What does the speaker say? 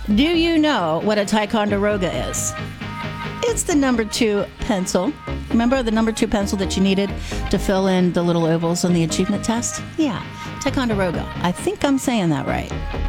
Do you know what a Ticonderoga is? It's the number 2 pencil. Remember the number 2 pencil that you needed to fill in the little ovals on the achievement test? Yeah, Ticonderoga. I think I'm saying that right.